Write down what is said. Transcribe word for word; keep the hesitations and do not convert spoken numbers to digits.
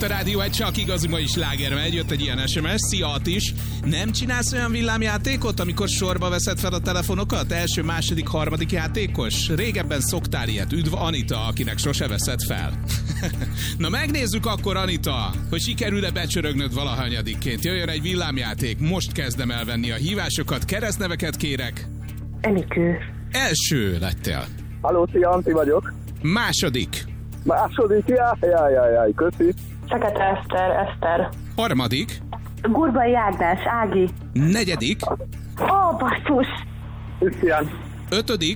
itt a rádió, egy csak igazi mai sláger megy, jött egy ilyen es em es. Szia Atis! Nem csinálsz olyan villámjátékot, amikor sorba veszed fel a telefonokat? Első, második, harmadik játékos? Régebben szoktál ilyet. Üdv Anita, akinek sose veszed fel. Na megnézzük akkor, Anita, hogy sikerül-e becsörögnöd valahanyadikként. Jöjjön egy villámjáték, most kezdem elvenni a hívásokat, keresztneveket kérek. Enikő. Első lettél. Halló, szia, Anti vagyok. Második. Második, jaj, jaj, jaj, jaj, köszi. Fekete Eszter, Eszter. Harmadik. Gurbai Ágnes, Ági. Negyedik. Ó, basszus. Krisztián. Ötödik.